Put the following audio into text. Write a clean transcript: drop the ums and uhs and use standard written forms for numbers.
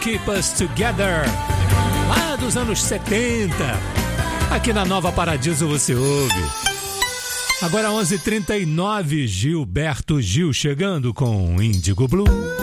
Keep Us Together, lá dos anos 70. Aqui na Nova Paradiso você ouve. Agora 11h39, Gilberto Gil chegando com Índigo Blue.